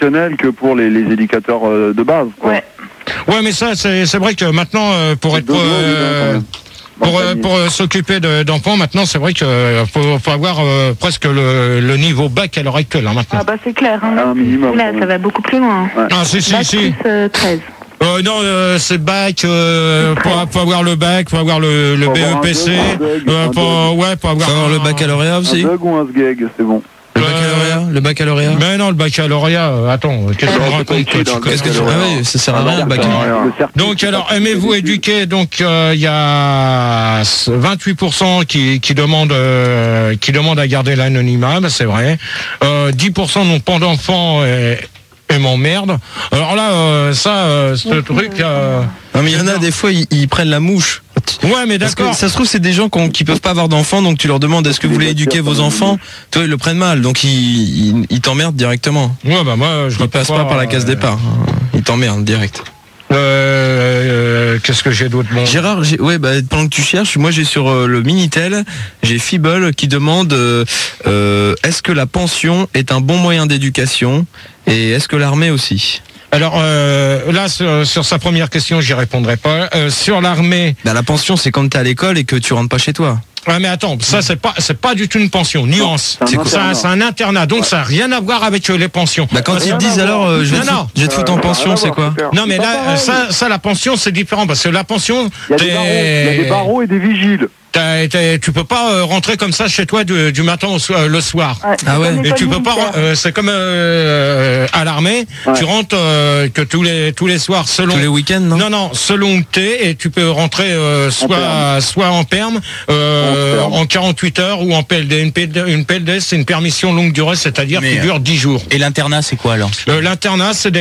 fonctionnel que pour les éducateurs de base, quoi. Ouais, mais ça, c'est vrai que maintenant, pour être pour s'occuper d'enfants, maintenant, c'est vrai qu'il faut avoir presque le niveau bac à l'heure actuelle, hein, maintenant. Ah bah c'est clair, hein. Un minimum. Là, ça va beaucoup plus loin. Ouais. Bac plus 13. Non, c'est bac, pour avoir le bac, pour avoir le BEPC, pour avoir le baccalauréat aussi. Un bug ou un sgeg, c'est bon. Le baccalauréat. Mais non, le baccalauréat, attends, qu'est-ce que tu racontes? Qu'est-ce que tu ouais, ça sert à rien le baccalauréat. Donc alors, aimez-vous éduquer? Donc il y a 28% qui demandent à garder l'anonymat, bah, c'est vrai. 10% n'ont pas d'enfants et m'emmerde. Alors là, ce truc. Non mais il y en a des fois, ils prennent la mouche. Ouais, mais d'accord. Parce que ça se trouve, c'est des gens qui peuvent pas avoir d'enfants, donc tu leur demandes est-ce que vous voulez éduquer vos enfants. Toi, ils le prennent mal, donc ils t'emmerdent directement. Ouais, bah moi, je passe pas par la case départ. Ils t'emmerdent direct. Qu'est-ce que j'ai d'autre? Bon. Gérard, pendant que tu cherches, moi j'ai sur le Minitel, j'ai Fibble qui demande est-ce que la pension est un bon moyen d'éducation et est-ce que l'armée aussi? Alors là, sur sa première question, j'y répondrai pas. Sur l'armée, la pension, c'est quand t'es à l'école et que tu rentres pas chez toi. Ouais, mais attends, ça c'est pas du tout une pension. Nuance. C'est un internat, donc ça n'a rien à voir avec les pensions. Bah quand ils te disent alors, je vais te foutre en pension, c'est quoi? Non, mais là, ça la pension c'est différent parce que la pension, il y a des barreaux et des vigiles. Tu peux pas rentrer comme ça chez toi du matin le soir. Ah ouais. Et tu peux pas. C'est comme à l'armée. Ouais. Tu rentres que tous les soirs selon. Tous les week-ends, non? Non, selon où t'es, et tu peux rentrer soit en perme, en 48 heures ou en PLD. Une PLD, c'est une permission longue durée, c'est-à-dire qui dure 10 jours. Et l'internat, c'est quoi alors? L'internat, c'est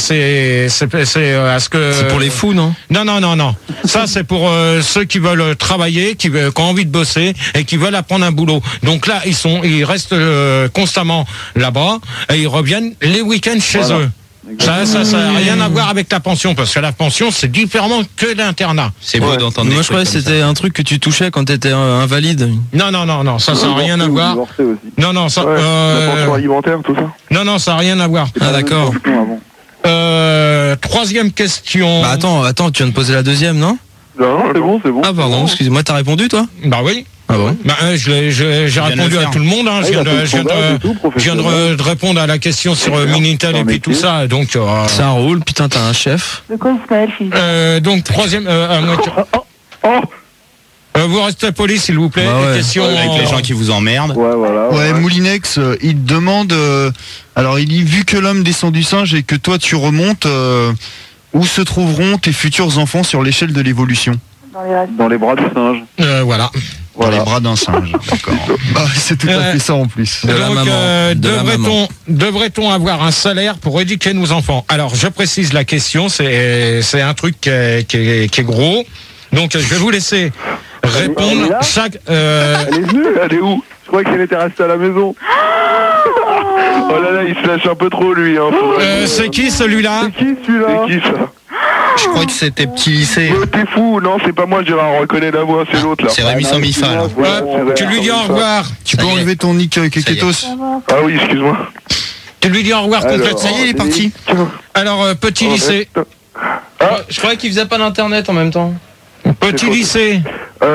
pour les fous, non? Non. Ça, c'est pour ceux qui veulent travailler, qui ont envie de bosser et qui veulent apprendre un boulot. Donc là, ils restent constamment là-bas et ils reviennent les week-ends chez eux. Ça n'a rien à voir avec la pension, parce que la pension, c'est différemment que l'internat. C'est beau d'entendre. Moi, je croyais que c'était un truc que tu touchais quand tu étais invalide. Non, ça n'a rien à voir. Non, ça. La pension alimentaire, tout ça. Non, ça n'a rien à voir. Ah, d'accord. Troisième question. Bah, attends, tu viens de poser la deuxième, non? Non, c'est bon. Ah, pardon, excuse-moi, t'as répondu, toi? Bah oui. Ah bon? Bah, j'ai répondu à tout le monde. Hein. Je viens de répondre à la question sur Minitel et puis tout ça. Donc ça roule. Putain, t'as un chef. De quoi il s'appelle, donc troisième. Vous restez poli, s'il vous plaît. Bah ouais. Question avec les gens qui vous emmerdent. Ouais, Moulinex, il demande. Alors, il dit vu que l'homme descend du singe et que toi tu remontes, où se trouveront tes futurs enfants sur l'échelle de l'évolution? Dans les bras du singe. Voilà. Dans les bras d'un singe, d'accord. Bah, c'est tout à fait ça en plus. Donc, devrait-on avoir un salaire pour éduquer nos enfants? Alors, je précise la question, c'est un truc qui est gros. Donc, je vais vous laisser répondre chaque... Elle est venue, elle est où? Je croyais qu'elle était restée à la maison. Oh là là, il se lâche un peu trop, lui. Hein, c'est qui, celui-là? C'est qui, celui-là? C'est qui, ça? Je crois que c'était petit lycée. T'es fou, non, c'est pas moi, Gérard, on reconnaît la voix, c'est l'autre là. C'est Rémi Sambifa là. Tu lui dis au revoir. Tu peux enlever ton nick Keketos? Ah oui, excuse-moi. Tu lui dis au revoir complètement. Ça y est, il est parti. Alors, petit lycée. Je croyais qu'il faisait pas d'internet en même temps. Petit lycée.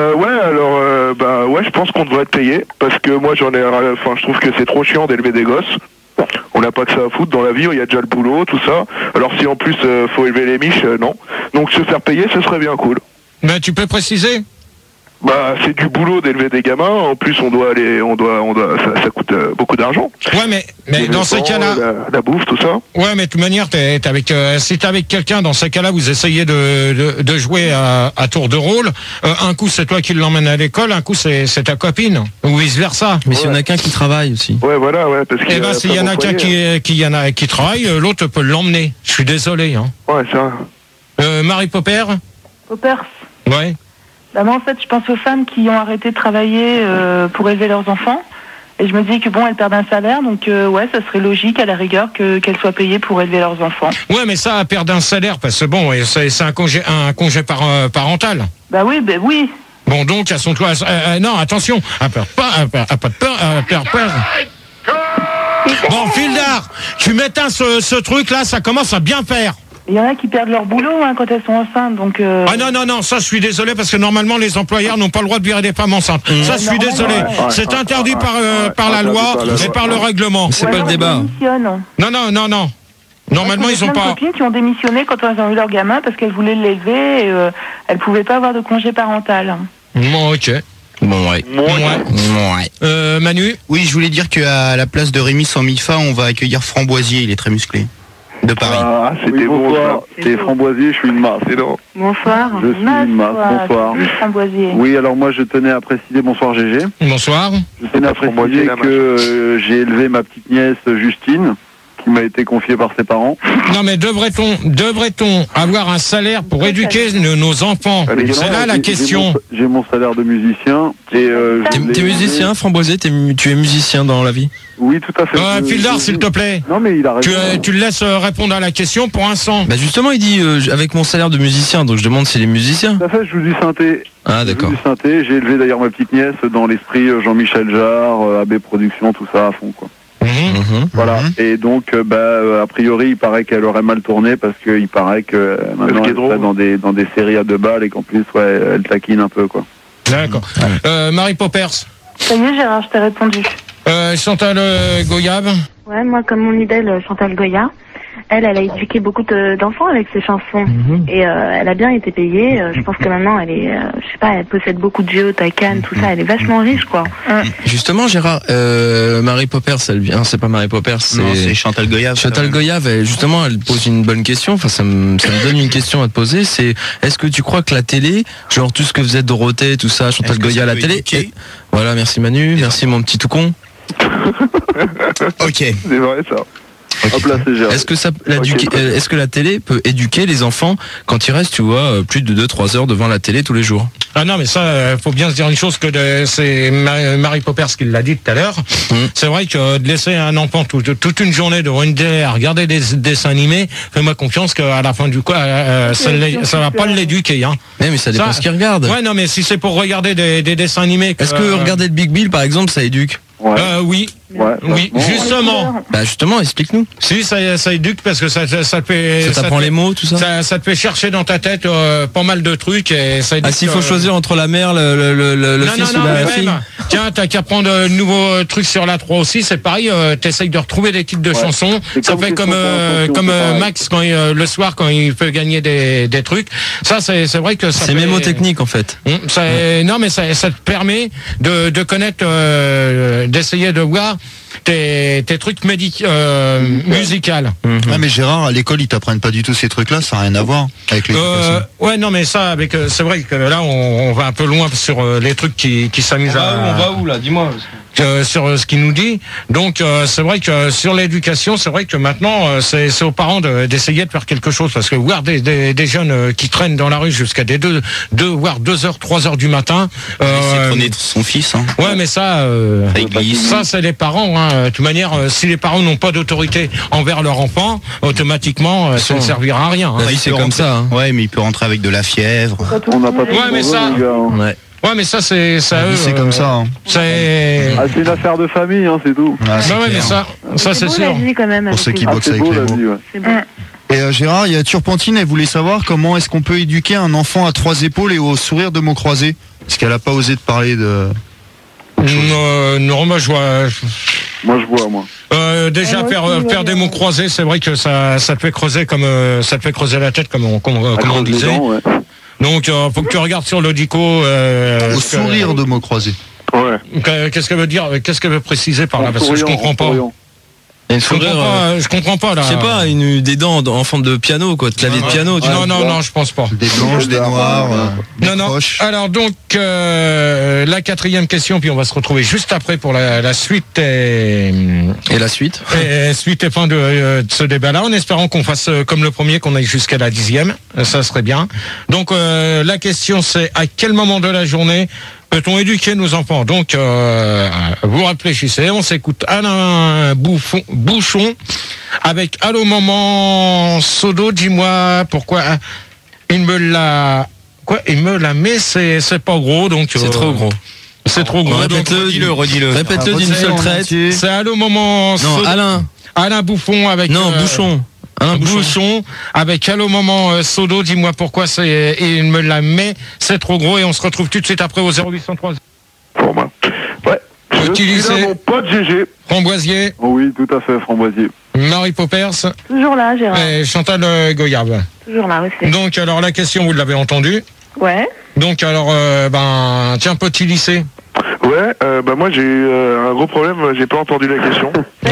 Je pense qu'on devrait être payé, parce que moi je trouve que c'est trop chiant d'élever des gosses. On n'a pas que ça à foutre dans la vie, il y a déjà le boulot, tout ça. Alors si en plus faut élever les miches, non. Donc se faire payer, ce serait bien cool. Mais tu peux préciser? Bah c'est du boulot d'élever des gamins. En plus ça coûte beaucoup d'argent. Ouais, mais dans ces cas-là, la bouffe, tout ça. Ouais, mais de toute manière, si t'es avec quelqu'un, dans ces cas-là, vous essayez de jouer à tour de rôle. Un coup, c'est toi qui l'emmènes à l'école, un coup, c'est ta copine, ou vice versa. Mais s'il y en a qu'un qui travaille aussi. Ouais, voilà, ouais, parce que. Eh ben, s'il y en a qu'un qui travaille, l'autre peut l'emmener. Je suis désolé, hein. Ouais, ça. Marie Popper. Poppers. Ouais. Bah moi, en fait, je pense aux femmes qui ont arrêté de travailler pour élever leurs enfants. Et je me dis que elles perdent un salaire, donc ça serait logique à la rigueur qu'elles soient payées pour élever leurs enfants. Ouais, mais ça, perdre un salaire, parce que c'est un congé parental. Bah oui. Bon, donc, à son toit, non, attention, elle perd pas de peur. Bon, Fildar, tu m'éteins ce truc-là, ça commence à bien faire. Il y en a qui perdent leur boulot quand elles sont enceintes, donc... Ah non, ça je suis désolé parce que normalement les employeurs n'ont pas le droit de virer des femmes enceintes. Ça je suis désolé. C'est interdit par la loi et par le règlement. C'est pas le débat. Non. Normalement ils ont pas... J'ai copines qui ont démissionné quand elles ont eu leur gamin parce qu'elles voulaient l'élever et elles pouvaient pas avoir de congé parental. Bon, ok. Bon, ouais. Manu? Oui, je voulais dire qu'à la place de Rémi sans Mifa, on va accueillir Framboisier, il est très musclé. De Paris. Ah, c'était bon ça. C'est Framboisier, je suis une masse. C'est non. Bonsoir. Je suis une masse, bonsoir. Framboisier. Oui, alors moi je tenais à préciser, bonsoir GG. Bonsoir. Je tenais à préciser que j'ai élevé ma petite nièce Justine, qui m'a été confiée par ses parents. Non mais devrait-on avoir un salaire pour éduquer nos enfants? C'est là la question. J'ai mon salaire de musicien. T'es musicien, Framboisier? Tu es musicien dans la vie? Oui, tout à fait. Fildar, s'il te plaît. Non mais il a raison. Tu le laisses répondre à la question pour un sang. Bah justement, il dit avec mon salaire de musicien, donc je demande s'il est musicien. Tout à fait, je joue du synthé. Ah d'accord. Je joue du synthé. J'ai élevé d'ailleurs ma petite nièce dans l'esprit Jean-Michel Jarre, AB Productions, tout ça à fond quoi. Voilà. Et donc, a priori, il paraît qu'elle aurait mal tourné parce qu'il paraît que maintenant elle serait dans des séries à 2 balles et qu'en plus, elle taquine un peu, quoi. D'accord. Marie Poppers. Ça y est, Gérard, je t'ai répondu. Chantal Goyave. Ouais, moi, comme mon idole, Chantal Goya, elle a éduqué beaucoup d'enfants avec ses chansons. Et elle a bien été payée. Je pense que maintenant, elle est, je sais pas, elle possède beaucoup de yachts à Cannes, tout ça. Elle est vachement riche, quoi. Justement, Gérard, Marie Poppers, c'est pas Marie Poppers, c'est Chantal Goyave. Chantal Goyave, elle pose une bonne question. Enfin, ça me donne une question à te poser. C'est, est-ce que tu crois que la télé, genre tout ce que faisait Dorothée, tout ça, Chantal Goya à la télé, voilà, merci Manu, merci mon petit tout con. Ok. C'est vrai ça. Hop là, c'est Gérard. Est-ce que la télé peut éduquer les enfants quand ils restent, tu vois, plus de 2-3 heures devant la télé tous les jours? Ah non, mais ça, faut bien se dire une chose que c'est Marie Poppers qui l'a dit tout à l'heure. C'est vrai que de laisser un enfant toute une journée devant une télé à regarder des dessins animés, fais-moi confiance qu'à la fin du coup, ça va pas l'éduquer, hein. Mais ça dépend ce qu'il regarde. Ouais, non, mais si c'est pour regarder des dessins animés. Est-ce que regarder le Big Bill, par exemple, ça éduque? Oui. Ouais, oui, justement. Bah justement, explique-nous. Si, ça éduque parce que ça te fait... Ça t'apprend les mots, tout ça. Ça te fait chercher dans ta tête pas mal de trucs et ça éduque. Ah, s'il faut choisir entre la mère, le fils ou la fille. Tiens, t'as qu'à prendre de nouveaux trucs sur la 3 aussi, c'est pareil, t'essayes de retrouver des titres de chansons. Ça fait comme Max quand le soir quand il peut gagner des trucs. Ça, c'est vrai que ça. C'est mémotechnique en fait. Non, mais ça te permet de connaître, d'essayer de voir tes trucs musicales. Ah mais Gérard, à l'école ils t'apprennent pas du tout ces trucs-là, ça n'a rien à voir avec l'éducation. Ouais, non mais ça, c'est vrai que là on va un peu loin sur les trucs qui s'amusent on va où là, dis-moi. Sur ce qu'il nous dit. Donc c'est vrai que sur l'éducation, c'est vrai que maintenant c'est aux parents d'essayer de faire quelque chose parce que voir des jeunes qui traînent dans la rue jusqu'à des 2 voire 2 heures, 3 heures du matin. C'est traîner son fils. Hein. Ouais, mais ça c'est les parents. Hein. De toute manière, si les parents n'ont pas d'autorité envers leur enfant, automatiquement ça ne servira à rien. La vie c'est comme ça. Hein. Ouais, mais il peut rentrer avec de la fièvre. On n'a pas tout mais ça. Ouais, mais ça, c'est comme ça. Hein. C'est une affaire de famille, hein, c'est tout. Ah, ouais, mais ça c'est sûr. La vie, quand même, pour ceux qui boxent avec les mots. C'est beau. Et Gérard, il y a Turpentine, elle voulait savoir comment est-ce qu'on peut éduquer un enfant à 3 épaules et au sourire de mots croisés. Parce qu'elle a pas osé te parler de... Non, moi je vois. Moi je vois, moi. Déjà faire des mots croisés, c'est vrai que ça te fait creuser ça te fait creuser la tête comme on disait. Dents, ouais. Donc faut que tu regardes sur l'Odico. au sourire de mots croisés. Ouais. Qu'est-ce qu'elle veut préciser par là? Parce que je comprends pas. Je comprends pas là. Je sais pas, des dents en forme de piano, quoi, de clavier de piano. Non, je pense pas. Des blanches, des noires, des croches. Alors donc la 4e question, puis on va se retrouver juste après pour la suite et la suite. Et suite et fin de ce débat-là, en espérant qu'on fasse comme le premier, qu'on aille jusqu'à la 10e. Ça serait bien. Donc la question c'est à quel moment de la journée peut-on éduquer nos enfants? Donc, vous réfléchissez, on s'écoute Alain Bouchon avec Allô maman Sodo, dis-moi pourquoi il me la met, c'est pas gros, donc c'est trop gros. C'est trop gros. Répète-le, redis-le. Répète-le d'une seule traite. C'est Allô Moment. Non, Alain Bouffon avec. Non, Bouchon. Un Bouchon avec Allô Moment Sodo. Dis-moi pourquoi il me la met. C'est trop gros et on se retrouve tout de suite après au 0803. Pour moi. Ouais. Petit lycée. Mon pote GG. Framboisier. Oh oui, tout à fait, Framboisier. Marie Poppers. Toujours là, Gérard. Et Chantal Goyave. Toujours là aussi. Donc alors la question, vous l'avez entendue. Ouais. Donc alors, tiens, petit lycée. Ouais, moi j'ai eu un gros problème, j'ai pas entendu la question.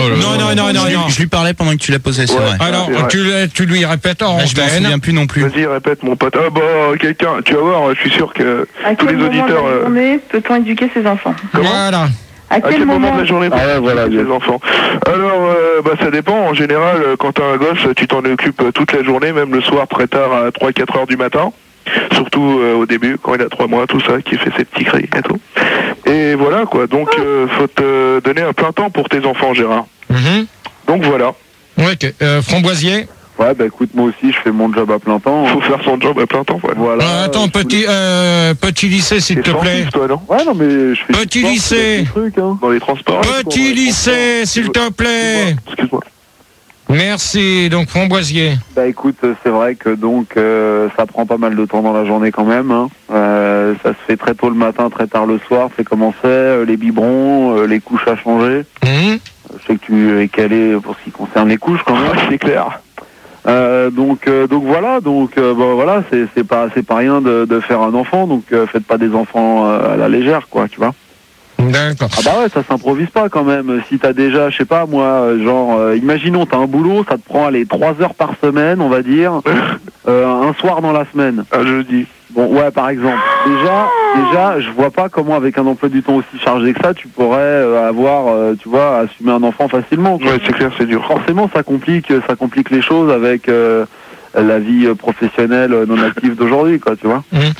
Non. Je lui parlais pendant que tu l'as posé, c'est Ouais. vrai. Alors, tu lui répètes en Je m'en souviens plus non plus. Vas-y, répète mon pote. Ah bah, quelqu'un, tu vas voir, je suis sûr que tous les auditeurs... À quel moment de la journée peut-on éduquer ses enfants? Voilà. À quel moment de la journée voilà, les enfants. Alors, ça dépend. En général, quand t'as un gosse, tu t'en occupes toute la journée, même le soir très tard à 3-4 heures du matin. Surtout au début, quand il a 3 mois, tout ça, qui fait ses petits cris et tout. Et voilà, quoi. Donc, faut te donner un plein temps pour tes enfants, Gérard. Donc, voilà. Ouais, Framboisier. Ouais, bah écoute, moi aussi, je fais mon job à plein temps. Faut faire son job à plein temps, voilà. Voilà. Attends, petit lycée, s'il te plaît. Toi, non Ouais, non, mais je fais Petit du sport, lycée. des trucs, hein. Dans les transports. Petit lycée, s'il te plaît. Excuse-moi. Merci. Donc, Framboisier. Bah écoute, c'est vrai que donc ça prend pas mal de temps dans la journée quand même. Hein. Ça se fait très tôt le matin, très tard le soir. C'est comment c'est, les biberons, les couches à changer. Je sais que tu es calé pour ce qui concerne les couches quand même. Ouais, c'est clair. Donc voilà, voilà, c'est pas rien de faire un enfant. Donc faites pas des enfants à la légère, quoi, tu vois. D'accord. Ah bah ouais, ça s'improvise pas quand même. Si t'as déjà, je sais pas moi, imaginons t'as un boulot, ça te prend 3 heures par semaine, on va dire, un soir dans la semaine. Un jeudi. Bon, ouais, par exemple. Déjà, je vois pas comment avec un emploi du temps aussi chargé que ça, tu pourrais tu vois, assumer un enfant facilement. Ouais, c'est clair, c'est dur. Forcément, ça complique les choses avec la vie professionnelle non active d'aujourd'hui, quoi, tu vois.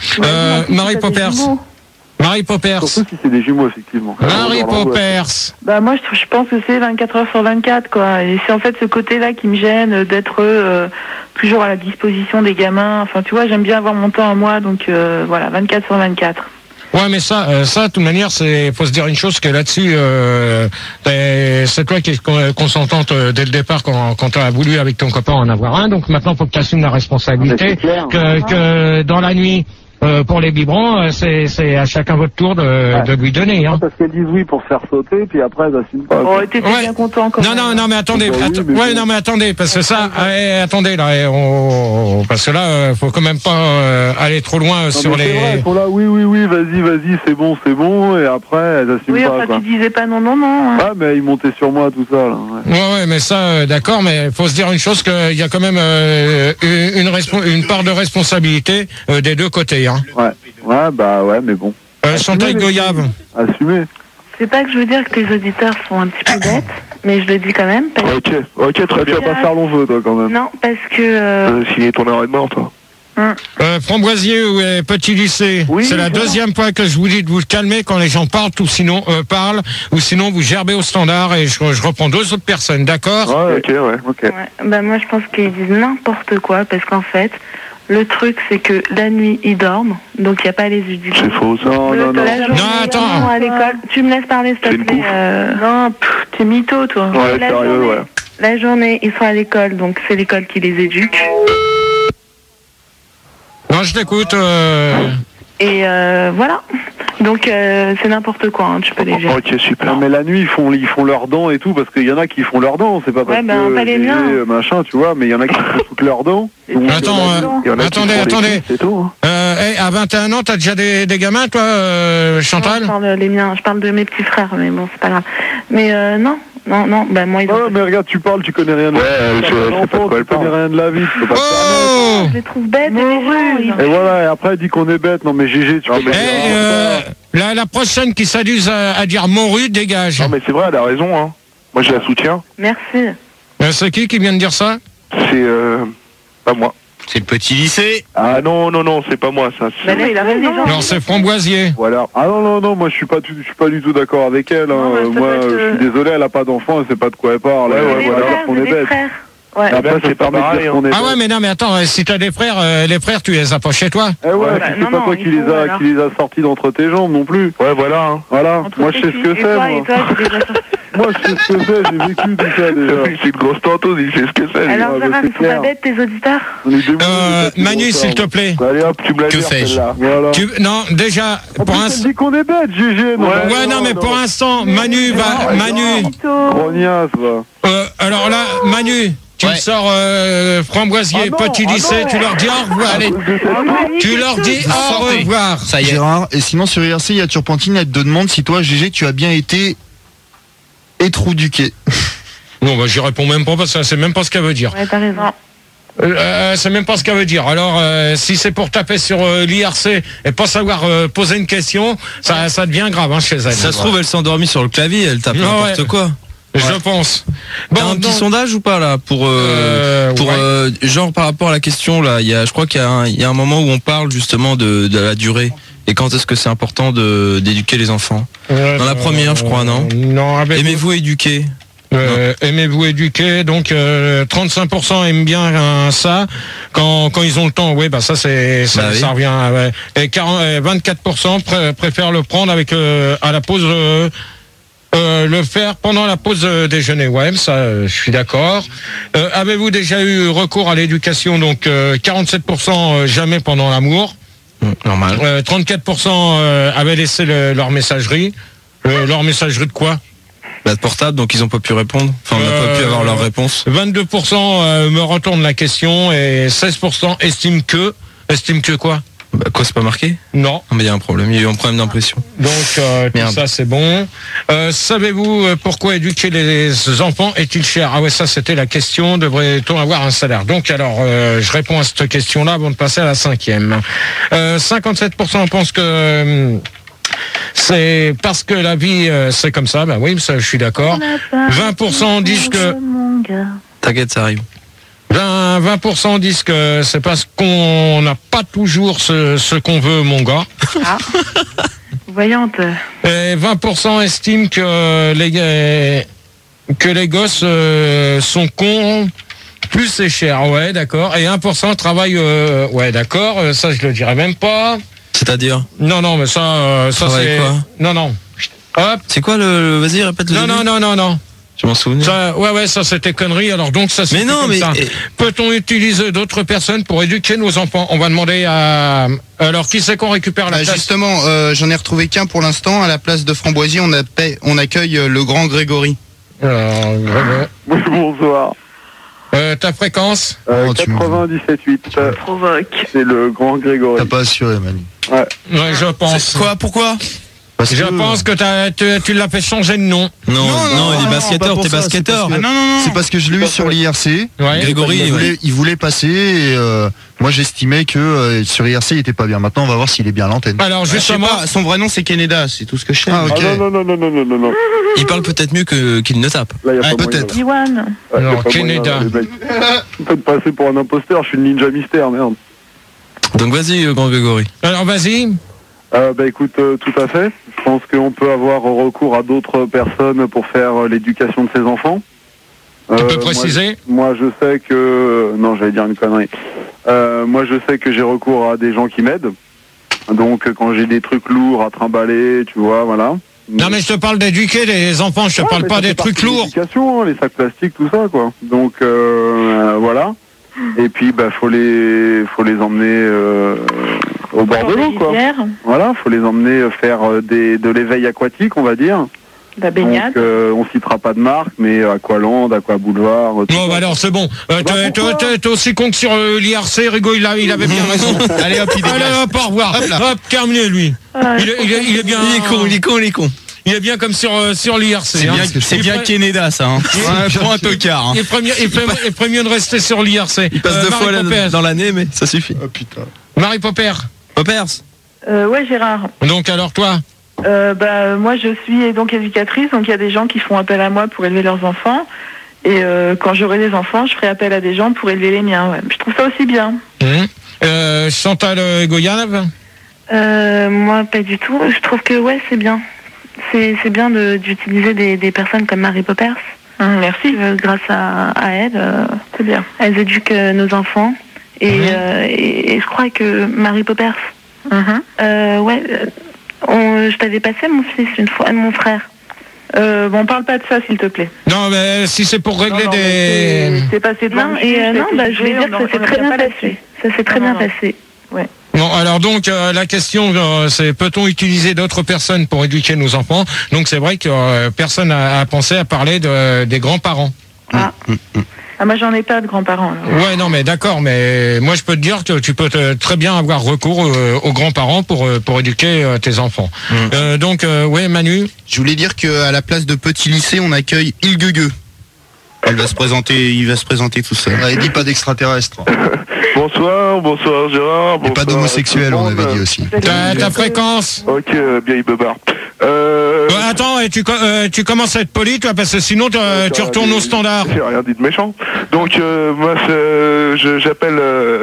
Marie Poppers. Marie Poppers. Surtout si c'est des jumeaux, effectivement. Marie Poppers. Bah moi je pense que c'est 24 heures sur 24 quoi. Et c'est en fait ce côté-là qui me gêne d'être toujours à la disposition des gamins. Enfin tu vois, j'aime bien avoir mon temps à moi, donc voilà, 24 sur 24. Ouais, mais ça, de toute manière, faut se dire une chose, que là-dessus, c'est toi qui es consentante dès le départ quand tu as voulu avec ton copain en avoir un. Donc maintenant, faut que tu assumes la responsabilité que dans la nuit. Pour les biberons, c'est à chacun votre tour de lui donner. Hein. Parce qu'elles disent oui pour se faire sauter, puis après elles n'assument pas. Oh, t'étais bien content quand même. Non, mais attendez. Attendez, parce que ça, attendez là, parce que là, faut quand même pas aller trop loin sur les. Vrai, elles sont là, oui, vas-y, c'est bon, et après elles assument pas. Oui, quoi. Tu disais pas non. Hein. Ah, mais ils montaient sur moi, tout ça. Là, ouais, mais ça, d'accord, mais faut se dire une chose, qu'il y a quand même une part de responsabilité des deux côtés. Hein. Ouais, mais bon. Chantal Goyave. Assumer. C'est pas que je veux dire que les auditeurs sont un petit peu bêtes, mais je le dis quand même. Ok, très bien. Tu vas pas faire long feu, toi, quand même. Non, parce que... Signer ton arrêt de mort, toi. Framboisier ou petit lycée, oui, c'est la deuxième fois que je vous dis de vous calmer quand les gens parlent, ou sinon vous gerbez au standard et je reprends 2 autres personnes, d'accord? Ouais, ok. Ouais, bah moi je pense qu'ils disent n'importe quoi, parce qu'en fait, le truc c'est que la nuit ils dorment, donc il n'y a pas les éducateurs. C'est faux ça. Non, attends. À l'école, tu me laisses parler s'il te plaît. Non, t'es mytho toi. Ouais, sérieux, ouais. La journée ils sont à l'école, donc c'est l'école qui les éduque. Non, je t'écoute. Et voilà. Donc c'est n'importe quoi, hein, tu peux les gérer. Ok, super. Non, mais la nuit ils font leurs dents et tout, parce qu'il y en a qui font leurs dents, c'est pas parce que pas les miens. Machin, tu vois, mais il y en a qui font toutes leurs dents. Attendez. C'est tout. À 21 ans, t'as déjà des gamins, toi, Chantal? Non, je parle de mes petits frères, mais bon, c'est pas grave. Mais non, bah moi ils ont... mais regarde, tu parles, tu connais rien de tu connais rien de la vie, tu peux pas Je les trouve bêtes, et voilà, et après elle dit qu'on est bête, non mais GG, tu vois. La prochaine qui s'amuse à dire morue, dégage. Non mais c'est vrai, elle a raison, hein. Moi je la soutiens. Merci. C'est qui vient de dire ça? C'est pas moi. C'est le petit lycée. Ah non, c'est pas moi ça. Bah là, il a raison. Non, c'est Framboisier. Voilà. Ah non, moi je suis pas du tout d'accord avec elle. Hein. Moi, je suis désolé, elle a pas d'enfant, elle sait pas de quoi elle parle. On est bêtes. Ouais. Après, c'est c'est pas pas pareil, dire qu'on est Ah ouais, bête. mais non, mais attends, si t'as des frères, les frères, tu les as pas chez toi. Eh ouais, Bah, puis non, c'est pas non, toi il qui les faut, alors. a sortis d'entre tes jambes non plus. Ouais, voilà. Hein. Voilà. Entre Moi, je sais tes ce que filles, c'est. et toi, moi. et toi, j'ai déjà sorti. Moi, je sais ce que c'est. J'ai vécu tout ça déjà. C'est une grosse tantose, il sait ce que c'est. Alors, bah, Gérard, c'est ils sont pas clair. bêtes, tes auditeurs? On est déboulés, Manu, s'il te plaît. Allez hop, tu me la Que gères, fais-je celle-là. Voilà. Non, déjà, En pour plus, un... elle dit qu'on est bête, GG. Ouais, non, mais pour l'instant, Manu va... Manu, Grognasse, va. alors là, Manu, tu me sors framboisier, Ah non, petit lycée, non. tu leur dis au revoir. Allez, tu leur dis au revoir. Ça y est. Gérard, et sinon sur IRC, il y a Turpentine, elle te demande si toi, GG, tu as bien été étrouduqué. Non, bah j'y réponds même pas parce que c'est même pas ce qu'elle veut dire. Ouais, t'as raison. C'est même pas ce qu'elle veut dire. Alors, si c'est pour taper sur l'IRC et pas savoir poser une question, ça devient grave hein, chez elle. Ça se trouve, elle s'est endormie sur le clavier, elle tape Non, n'importe ouais. quoi. Je pense. T'as un petit sondage ou pas là pour genre par rapport à la question là, je crois qu'il y a un moment où on parle justement de la durée et quand est-ce que c'est important d'éduquer les enfants. Dans la première, je crois, non. Non, avec Aimez-vous éduquer? aimez-vous éduquer, donc 35% aiment bien ça quand ils ont le temps. Oui, bah ça c'est ça, Bah oui. ça revient. Ouais. Et 24% préfèrent le prendre avec à la pause. Le faire pendant la pause déjeuner, ouais, ça, je suis d'accord. Avez-vous déjà eu recours à l'éducation? Donc 47% jamais pendant l'amour. Normal. 34% avaient laissé leur messagerie. Leur messagerie de quoi? Bah, de portable, donc ils ont pas pu répondre. Enfin, on n'a pas pu avoir leur réponse. 22% me retournent la question et 16% estiment que quoi? Bah, quoi, c'est pas marqué? Non. Ah, mais il y a un problème, il y a eu un problème d'impression. Donc tout Merde. ça c'est bon. Savez-vous pourquoi éduquer les enfants est-il cher? Ah ouais, ça c'était la question. Devrait-on avoir un salaire? Donc alors je réponds à cette question-là avant de passer à la 5e. 57% pensent que c'est parce que la vie c'est comme ça. Ben oui, ça je suis d'accord. 20% disent que T'inquiète, ça arrive. 20% disent que c'est parce qu'on n'a pas toujours ce qu'on veut, mon gars. Ah. Voyante. Et 20% estiment que les gosses sont cons, plus c'est cher. Ouais, d'accord. Et 1% travaillent. Ouais, d'accord. Ça, je le dirais même pas. C'est-à-dire? Non, mais ça Travaille c'est. quoi? Non. Hop. C'est quoi le... Vas-y, répète le début. Non. Je m'en souviens. Ça, ouais, ça c'était connerie. Alors donc ça. Mais non, comme mais ça. Peut-on utiliser d'autres personnes pour éduquer nos enfants? On va demander à. Alors qui c'est qu'on récupère la place? Justement, j'en ai retrouvé qu'un pour l'instant. À la place de Framboisier, on accueille le grand Grégory. Alors, Bonsoir. ta fréquence? 97.8. Provoque. C'est le grand Grégory. T'as pas assuré, Manu. Ouais. Ouais, je pense. Quoi? Pourquoi? Parce Je pense que tu l'as fait changer de nom. Non, il est basketteur, t'es basketteur. C'est parce que je l'ai eu sur l'IRC. Ouais. Grégory, Il voulait passer et moi j'estimais que sur IRC il était pas bien. Maintenant on va voir s'il est bien à l'antenne. Alors Je sais justement, pas, son vrai nom c'est Keneda, c'est tout ce que je sais. Ah, ok. Ah non. il parle peut-être mieux qu'il ne tape. Là, y a Ouais, pas moyen, peut-être. là. Iwan. Ouais, y a Non, pas Keneda. moyen, les mecs. Vous faites passer pour un imposteur, je suis le ninja mystère, merde. Donc vas-y, grand Grégory. alors vas-y. Bah écoute, tout à fait. Je pense qu'on peut avoir recours à d'autres personnes pour faire l'éducation de ses enfants. Tu peux préciser? Moi je sais que... Non, j'allais dire une connerie. Moi je sais que j'ai recours à des gens qui m'aident. Donc quand j'ai des trucs lourds à trimballer, tu vois, voilà. Non mais je te parle d'éduquer les enfants, je te parle mais pas ça des fait trucs partie de lourds. l'éducation, hein, les sacs plastiques, tout ça, quoi. Donc voilà. Et puis bah faut les emmener au bord de l'eau, quoi. Voilà, faut les emmener faire de l'éveil aquatique, on va dire. La baignade. Donc on citera pas de marque, mais Aqualand, Aquaboulevard. tout Bon ça. bah alors c'est bon. T'es aussi con que sur l'IRC, Rigo il avait bien raison. Allez hop, il Allez dégage. hop, au revoir. Hop, terminé lui. Il est bien. Il est con. Il est bien comme sur l'IRC. C'est bien Keneda ça. Hein. Prends un tocard. Hein. Il ferait mieux de rester sur l'IRC. Il passe deux fois Marie-Popers. dans l'année, mais ça suffit. Oh putain. Marie Popper. Poppers. Ouais, Gérard. Donc alors toi? Moi, je suis donc éducatrice, donc il y a des gens qui font appel à moi pour élever leurs enfants. Et quand j'aurai des enfants, je ferai appel à des gens pour élever les miens. Ouais. Je trouve ça aussi bien. Chantal Goyanov? Moi, pas du tout. Je trouve que ouais, c'est bien. C'est bien d'utiliser des personnes comme Marie Poppers. Merci. Grâce à elle, C'est bien. elles éduquent nos enfants. Et je crois que Marie Poppers, je t'avais passé mon fils une fois, mon frère. Bon, parle pas de ça, s'il te plaît. Non, mais si c'est pour régler Non, des... C'est passé devant. Non, je vais dire que ça s'est très bien passé. Ça s'est très bien passé. Ouais. Bon, alors donc la question c'est peut-on utiliser d'autres personnes pour éduquer nos enfants? Donc c'est vrai que personne a pensé à parler des grands-parents. Moi, j'en ai pas de grands-parents. Ouais, non, mais d'accord, mais moi je peux te dire que tu peux très bien avoir recours aux grands-parents pour éduquer tes enfants. Donc, ouais, Manu. Je voulais dire qu'à la place de Petit Lycée, on accueille Ilgugue. Il va se présenter tout seul. Il dit pas d'extraterrestre. Bonsoir Gérard. Et pas d'homosexuel, on avait dit aussi. Ta fréquence. Ok, bien, il beubard. Attends, et tu commences à être poli, toi, parce que sinon tu retournes au standard. J'ai rien dit de méchant. Donc, moi, j'appelle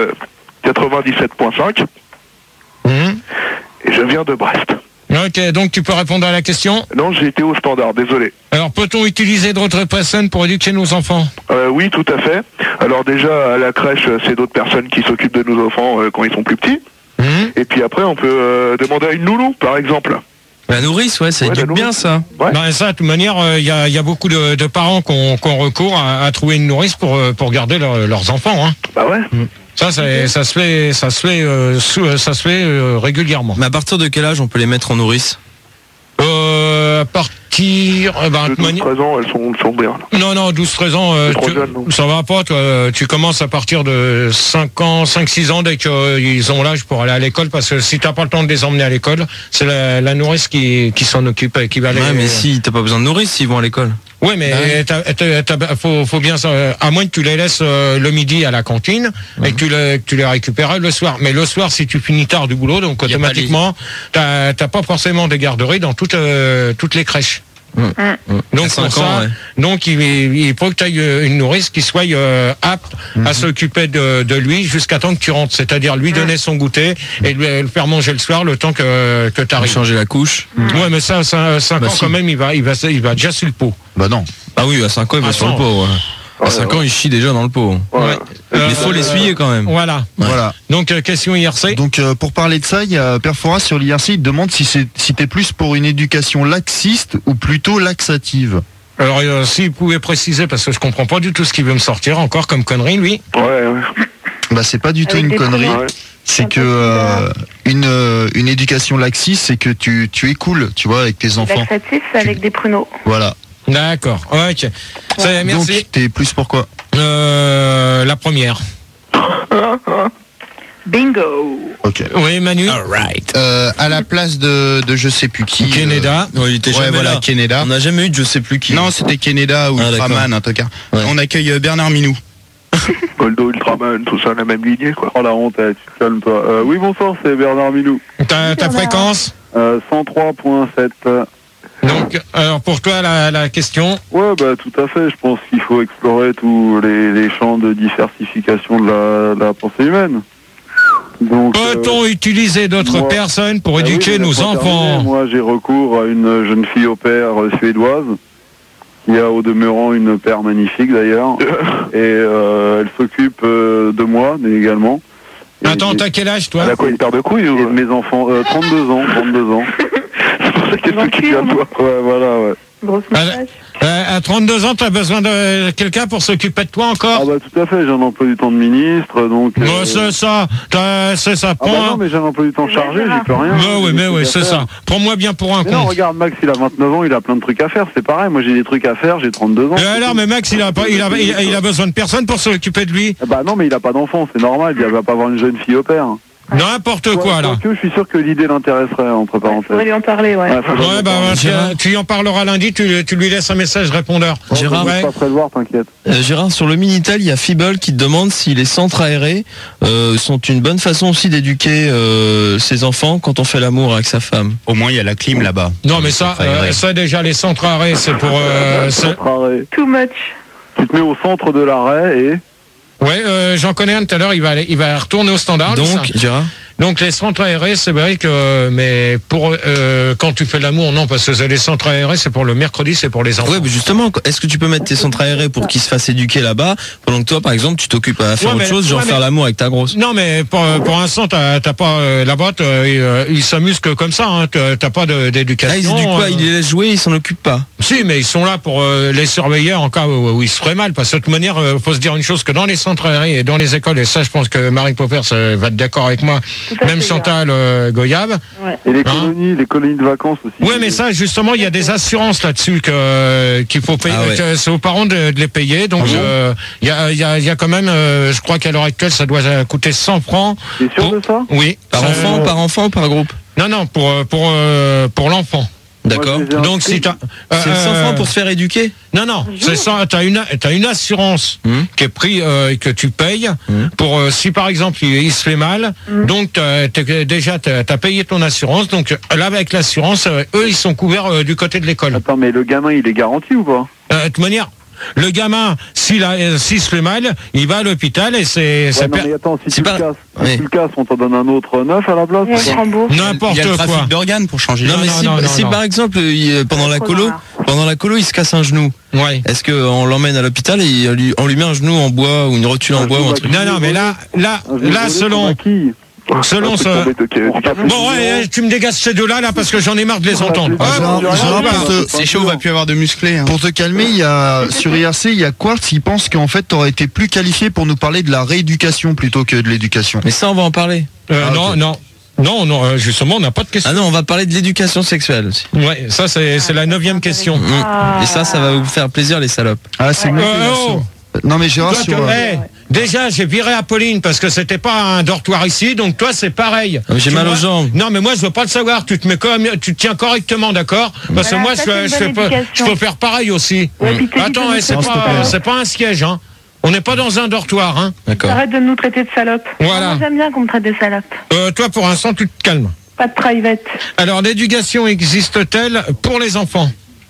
97.5. Et je viens de Brest. Ok, donc tu peux répondre à la question? Non, j'ai été au standard, désolé. Alors, peut-on utiliser d'autres personnes pour éduquer nos enfants? Oui, tout à fait. Alors déjà, à la crèche, c'est d'autres personnes qui s'occupent de nos enfants quand ils sont plus petits. Et puis après, on peut demander à une nounou, par exemple. La nourrice, ouais, ça éduque bien, ça. Ouais. Ben, ça, de toute manière, il y a beaucoup de parents qui ont recours à trouver une nourrice pour garder leurs enfants. Hein. Bah ouais. Ça se fait régulièrement. Mais à partir de quel âge on peut les mettre en nourrice? À partir... de 12-13 ans, elles sont bien. Là. Non, 12-13 ans, ça va pas. Toi, tu commences à partir de 5-6 ans dès qu'ils ont l'âge pour aller à l'école, parce que si t'as pas le temps de les emmener à l'école, c'est la nourrice qui s'en occupe, qui va aller... Ouais, mais si, t'as pas besoin de nourrice s'ils vont à l'école. Oui, mais faut bien, à moins que tu les laisses le midi à la cantine et que tu les récupères le soir. Mais le soir, si tu finis tard du boulot, donc automatiquement, t'as pas forcément des garderies dans toutes les crèches. Donc pour ça, donc il faut que tu aies une nourrice qui soit apte à s'occuper de lui jusqu'à temps que tu rentres, c'est-à-dire lui donner son goûter et le faire manger le soir le temps que tu arrives. Changer la couche. Ouais, mais ça 5 ans quand même, il va déjà sur le pot. Bah non. Ah oui, à 5 ans il va sur le pot. Ouais. À 5 ans il chie déjà dans le pot. Ouais. Il faut l'essuyer quand même. Voilà. Donc question IRC. Donc pour parler de ça, il y a Perforas sur l'IRC, il te demande si t'es plus pour une éducation laxiste ou plutôt laxative. Alors s'il pouvait préciser, parce que je comprends pas du tout ce qu'il veut me sortir encore comme connerie, lui. Ouais. Bah c'est pas du tout une connerie. C'est que une éducation laxiste, c'est que tu écoules, tu vois, avec tes enfants. Laxatif, c'est avec des pruneaux. Voilà. D'accord. Ok. Merci. Donc t'es plus pour quoi? La première. Bingo. Ok. Oui, Manu. Alright. À la place de je sais plus qui. Keneda. Il était jamais là. Keneda. On n'a jamais eu de je sais plus qui. Non, c'était Keneda ou Ultraman, en tout cas. Ouais. On accueille Bernard Minou. Goldo, Ultraman, tout ça, la même lignée, quoi. Oh la honte, tu te calmes toi. Oui, bonsoir, c'est Bernard Minou. Ta fréquence? 103.7. Donc, alors pour toi, la question? Ouais, bah tout à fait. Je pense qu'il faut explorer tous les champs de diversification de la pensée humaine. Donc, peut-on utiliser d'autres personnes pour éduquer nos enfants? Moi, j'ai recours à une jeune fille au père suédoise, qui a au demeurant une paire magnifique d'ailleurs, et elle s'occupe de moi également. Attends, t'as quel âge toi? Elle a quoi, une paire de couilles ou... Mes enfants, 32 ans. C'est pour ça qu'elle s'occupe de toi. Ouais, voilà, ouais. Grosse message. À 32 ans, t'as besoin de quelqu'un pour s'occuper de toi encore? Ah bah tout à fait, j'ai un emploi du temps de ministre, donc... c'est ça, Ah bah non, mais j'ai un emploi du temps chargé, j'y peux rien. Mais oui, c'est ça. Prends-moi bien pour un con. Non, regarde, Max, il a 29 ans, il a plein de trucs à faire, c'est pareil, moi j'ai des trucs à faire, j'ai 32 ans. Et alors, mais Max, il a besoin de personne pour s'occuper de lui. Bah non, mais il a pas d'enfant, c'est normal, il va pas avoir une jeune fille au père. N'importe quoi, là. Je suis sûr que l'idée l'intéresserait, entre parenthèses. Faudrait lui en parler, ouais. Tu y en parleras lundi, tu lui laisses un message répondeur. Gérard, je passerai le voir, t'inquiète. Gérard, sur le Minitel, il y a Fibble qui te demande si les centres aérés sont une bonne façon aussi d'éduquer ses enfants quand on fait l'amour avec sa femme. Au moins, il y a la clim là-bas. Non, mais ça déjà, les centres arrêts, c'est pour... Too much. Tu te mets au centre de l'arrêt et... Ouais, j'en connais un tout à l'heure, il va retourner au standard. Donc, Gérard, Donc les centres aérés, c'est vrai que, mais pour quand tu fais l'amour, non, parce que les centres aérés, c'est pour le mercredi, c'est pour les enfants. Ouais, mais justement, est-ce que tu peux mettre tes centres aérés pour qu'ils se fassent éduquer là-bas, pendant que toi, par exemple, tu t'occupes à faire autre chose, genre faire l'amour avec ta grosse? Non, mais pour l'instant, t'as pas la boîte, ils s'amusent que comme ça, hein, t'as pas d'éducation. Ah, ils éduquent pas, ils les laissent jouer, ils s'en occupent pas. Si, mais ils sont là pour les surveiller en cas où ils se feraient mal. Parce que de toute manière, faut se dire une chose, que dans les centres aérés et dans les écoles, et ça, je pense que Marie Poppers va être d'accord avec moi, même Chantal Goyave. Ouais. Et les colonies de vacances aussi. Oui, mais ça, justement, il y a des assurances là-dessus qu'il faut payer. C'est aux parents de les payer. Donc, il y a quand même, je crois qu'à l'heure actuelle, ça doit coûter 100 francs. T'es sûr de ça? Oui. Par enfant ou par groupe? Non, pour l'enfant. D'accord. Donc si t'as c'est 100 francs pour se faire éduquer? Non, c'est ça. T'as une assurance qui est prise que tu payes pour si par exemple il se fait mal. Donc t'as payé ton assurance. Donc là avec l'assurance, eux ils sont couverts du côté de l'école. Attends, mais le gamin il est garanti ou pas? De toute manière. Le gamin, s'il se fait mal, il va à l'hôpital et c'est. Ouais, non, mais attends, si tu le casses, on t'en donne un autre neuf à la place. N'importe quoi. Il y a le trafic d'organes pour changer. Non, mais si par exemple, pendant la colo, il se casse un genou. Ouais. Est-ce qu'on l'emmène à l'hôpital et on lui met un genou en bois ou une rotule en bois ou un truc? Non, mais là, selon ça. Bon, ouais, tu me dégages ces deux-là, parce que j'en ai marre de les entendre. C'est chaud, on va plus avoir de musclés. Pour te calmer, sur IRC, il y a Quartz, il pense qu'en fait, t'aurais été plus qualifié pour nous parler de la rééducation plutôt que de l'éducation. Mais ça, on va en parler. Non, justement, on n'a pas de question. Ah non, on va parler de l'éducation sexuelle aussi. Ouais, ça, c'est la 9e question. Et ça va vous faire plaisir, les salopes. Ah, c'est non mais Gérard, déjà j'ai viré Apolline parce que c'était pas un dortoir ici, donc toi c'est pareil. J'ai mal aux jambes. Non mais moi je veux pas le savoir, tu te tiens correctement, d'accord? Parce que moi je peux faire pareil aussi. Attends, c'est pas un siège, hein. On n'est pas dans un dortoir, hein. D'accord. Arrête de nous traiter de salopes. Voilà. Moi, j'aime bien qu'on me traite de salopes. Toi pour l'instant tu te calmes. Pas de private. Alors l'éducation existe-t-elle pour les enfants?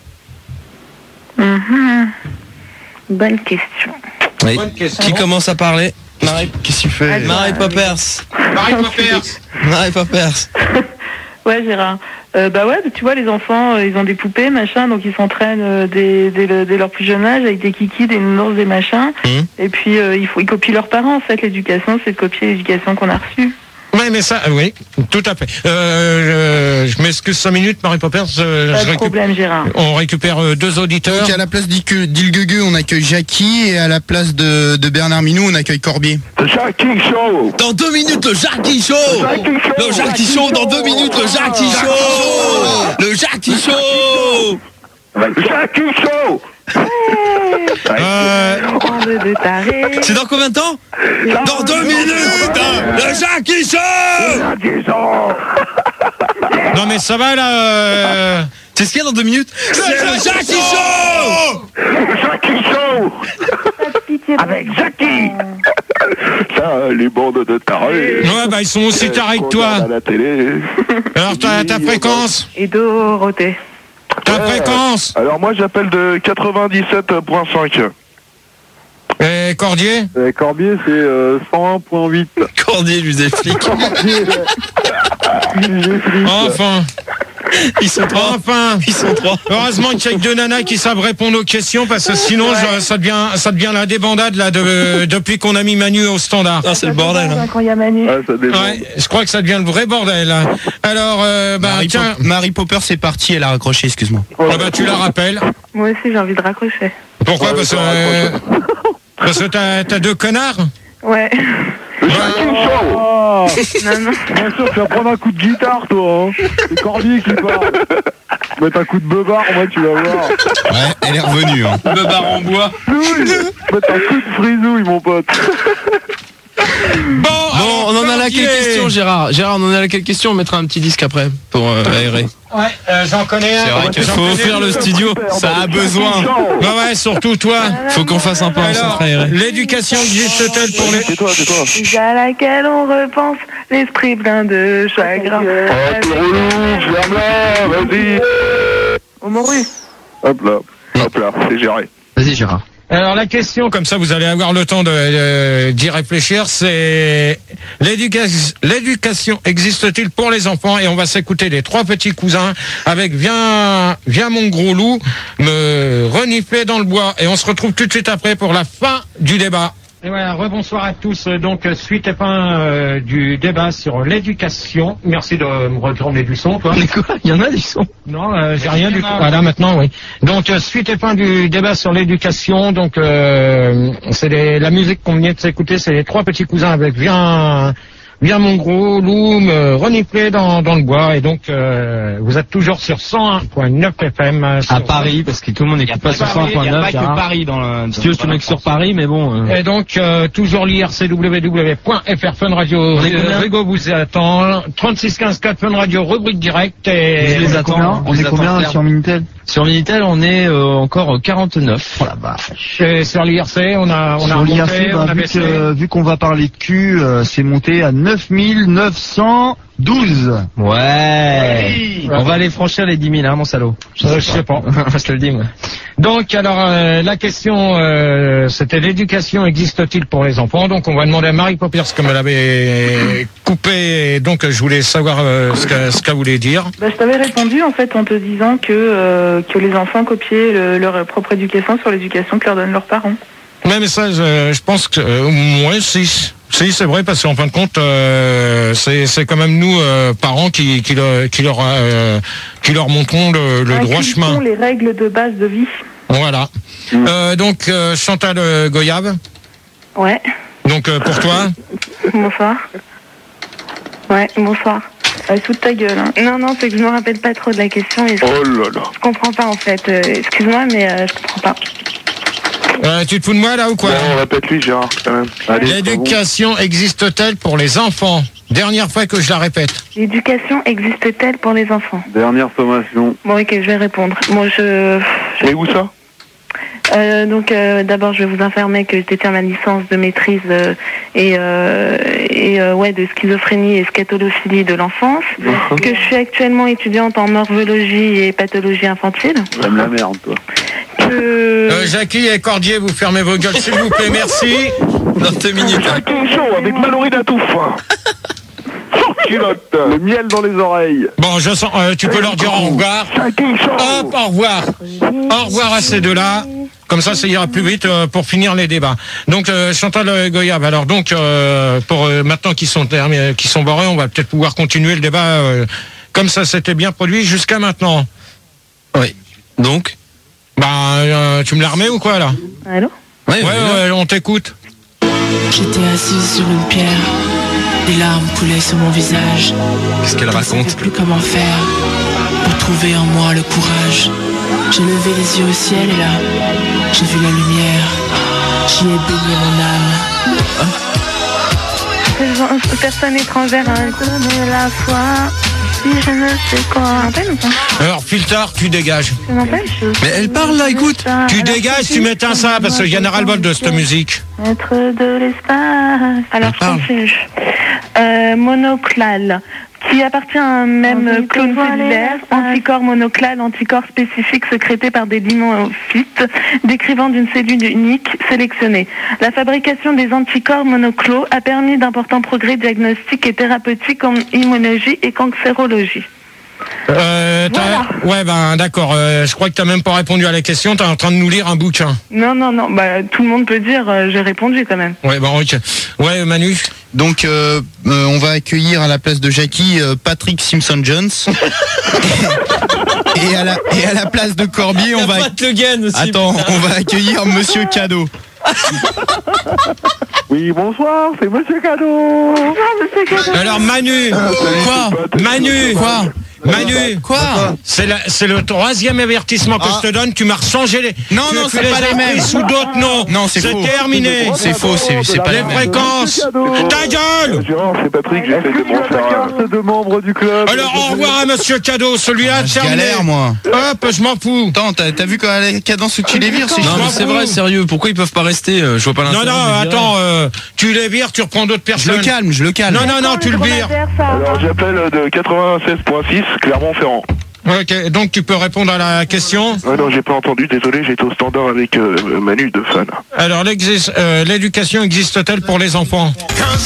Bonne question. Oui. Qui commence à parler? Marie, qu'est-ce que tu fais? Marie Poppers. Marie Poppers. Ouais, Gérard. Bah ouais, tu vois, les enfants, ils ont des poupées, machin, donc ils s'entraînent dès leur plus jeune âge avec des kikis, des nounours, des machins. Et puis ils copient leurs parents. En fait, l'éducation, c'est de copier l'éducation qu'on a reçue. Oui, mais ça, oui, tout à fait. Je m'excuse 5 minutes, Marie Poppers. Pas de problème, Gérard. On récupère 2 auditeurs. Donc à la place d'Ilguegu, on accueille Jackie, et à la place de Bernard Minou, on accueille Corbier. Jackie Show. Dans 2 minutes, le Jackie Show. Le Jackie Show, dans 2 minutes, le Jackie Show. Le Jackie Show. Jackie Show. C'est dans combien de temps? Dans 2 minutes. Le Jackie Show. Non mais ça va là. C'est ce qu'il y a dans 2 minutes. C'est le Jackie Show. Le Jackie Show. Avec Jackie. Ça, les bandes de tarés. Ouais, bah ils sont aussi tarés que toi. À la télé. Alors ta fréquence? Et Dorothée. Ta fréquence? Alors moi j'appelle de 97.5. Et Cordier? Corbier c'est 101.8. Cordier lui des flics. Enfin. Ils sont 3. Enfin. Ils sont 3. Heureusement qu'il y a que 2 nanas qui savent répondre aux questions, parce que sinon ça devient la débandade là depuis qu'on a mis Manu au standard. Ah, c'est le bordel. Hein. Quand il y a Manu. Ouais, je crois que ça devient le vrai bordel. Là. Alors, tiens. Marie Popper c'est parti, elle a raccroché, excuse-moi. Tu la rappelles. Moi aussi j'ai envie de raccrocher. Pourquoi? Parce que t'as 2 connards. Ouais. Non. Bien sûr, tu vas prendre un coup de guitare, toi. Hein. C'est Corbier qui parle. Mettre un coup de beubard, moi, tu vas voir. Ouais, elle est revenue. Hein. Beubard en bois. Mettre un coup de frisouille, mon pote. Bon, on en a laquelle question, Gérard? On en a laquelle question? On mettra un petit disque après pour aérer. Ouais, j'en connais un. C'est vrai qu'il faut offrir le studio, ça a besoin. Ouais, surtout toi. Faut qu'on fasse un peu un centre aéré. L'éducation existe-t-elle pour les... C'est toi. À laquelle on repense, l'esprit plein de chagrin. Oh, t'es relou, ferme-la, vas-y. Au Moru. Hop là, c'est géré. Vas-y, Gérard. Alors la question, comme ça vous allez avoir le temps d'y réfléchir, c'est L'éducation existe-t-il pour les enfants? Et on va s'écouter les 3 petits cousins avec Viens mon gros loup, me renifler dans le bois. Et on se retrouve tout de suite après pour la fin du débat. Et voilà, rebonsoir à tous. Donc, suite et fin du débat sur l'éducation. Merci de me retourner du son, toi. Mais quoi? Il y en a du son? Non, j'ai rien du tout. Voilà, maintenant, oui. Donc, suite et fin du débat sur l'éducation. Donc, c'est la musique qu'on vient de s'écouter. C'est les 3 petits cousins avec Viens mon gros loup, me renifler dans le bois. Et donc, vous êtes toujours sur 101.9 FM. À Paris, parce que tout le monde n'écoute pas sur 101.9. Il n'y a pas que Paris dans le... Si tu veux, je te mets que sur Paris, mais bon... Et donc, toujours l'IRC www.fr Fun Radio. Rigo vous attend. 36 15 4 Fun Radio, rubrique directe. Et je les attends. On est combien sur Minitel? Sur Minitel, on est encore 49. Oh la vache. Et sur l'IRC, on a l'IRC, vu qu'on va parler de cul, c'est monté à 9912. Ouais. On va aller franchir les 10 000, hein, mon salaud. Je sais pas. Je te le dis, moi. Donc, alors, la question, c'était l'éducation existe-t-il pour les enfants? Donc, on va demander à Marie Popiers, comme elle avait coupé, donc je voulais savoir ce qu'elle voulait dire. Bah, je t'avais répondu, en fait, en te disant que les enfants copiaient leur propre éducation sur l'éducation que leur donnent leurs parents. Ouais, mais ça, je pense que, moi, si, c'est vrai, parce qu'en fin de compte, c'est quand même nous, parents, qui leur montrons le droit chemin. Les règles de base de vie. Voilà. Donc, Chantal Goyave. Ouais. Donc, pour toi. Bonsoir. Ouais, bonsoir. Sous ta gueule. Hein. Non, c'est que je me rappelle pas trop de la question. Et Oh là là. je comprends pas, en fait. Excuse-moi, mais je comprends pas. Tu te fous de moi, là, ou quoi? Non, répète-lui, Gérard, quand même. L'éducation existe-t-elle pour les enfants? Dernière fois que je la répète. L'éducation existe-t-elle pour les enfants? Dernière sommation. Bon, ok, je vais répondre. Moi, Et où ça? D'abord, je vais vous informer que j'étais à ma licence de maîtrise de schizophrénie et scatolophilie de l'enfance, que je suis actuellement étudiante en morphologie et pathologie infantile. J'aime la merde, toi. Jackie et Cordier, vous fermez vos gueules, s'il vous plaît, merci. Dans 2 minutes. Jackie Show avec Mallory Datouf. Le miel dans les oreilles. Bon, je sens, tu peux leur dire au revoir. Hop, au revoir. Au revoir à ces deux-là. Comme ça ira plus vite pour finir les débats. Donc, Chantal Goyave, alors donc, pour maintenant qu'ils sont barrés, on va peut-être pouvoir continuer le débat comme ça s'était bien produit jusqu'à maintenant. Oui. Donc tu me la remets ou quoi, là? Allô? Ouais, on t'écoute. J'étais assise sur une pierre, des larmes coulaient sur mon visage. Qu'est-ce qu'elle Je ne raconte? savais plus comment faire pour trouver en moi le courage. J'ai levé les yeux au ciel et là, j'ai vu la lumière. J'y ai baigné mon âme. Personne étrangère à donner la foi. Si je ne sais quoi. Ou pas? Alors, Filter, tu dégages. Mais elle parle là, écoute. Tu dégages, tu m'éteins ça, parce qu'il y en a ras-le-bol de cette musique. Être de l'espace. Alors, je continue. Monoclal, qui appartient à un même clone cellulaire, anticorps monoclal, anticorps spécifique sécrété par des dimorphites décrivant d'une cellule unique sélectionnée. La fabrication des anticorps monoclos a permis d'importants progrès diagnostiques et thérapeutiques en immunologie et cancérologie. Voilà. Ouais, d'accord. Je crois que t'as même pas répondu à la question. T'es en train de nous lire un bouquin. Non. Tout le monde peut dire, j'ai répondu quand même. Ouais, ok. Ouais, Manu. Donc, on va accueillir à la place de Jackie Patrick Simpson-Jones. et à la place de Corbier, on va accueillir Monsieur Cadeau. Oui, bonsoir, c'est Monsieur Cadeau. Alors, Manu. Quoi? C'est le 3e avertissement que je te donne. Tu m'as rechangé les. Non, c'est pas les mêmes. Sous d'autres noms. Non, c'est faux. Terminé. C'est faux, c'est pas les fréquences. Ta gueule. Gérard, c'est Patrick, j'essaie de me faire carte de membre du club. Alors, au revoir à Monsieur Cadeau. Celui-là, terminé. Galère, moi. Hop, je m'en fous. Attends, t'as vu quoi la cadence où tu les vires? Non, mais c'est vrai, sérieux. Pourquoi ils peuvent pas rester? Je vois pas l'intérêt. Non, attends. Tu les vires, tu reprends d'autres personnes. Je le calme. Non, tu le vires. Alors, j'appelle de 96.6 Clermont-Ferrand. Ok, donc tu peux répondre à la question. Non, j'ai pas entendu, désolé, j'étais au standard avec Manu de Fan. Alors, l'éducation existe-t-elle pour les enfants?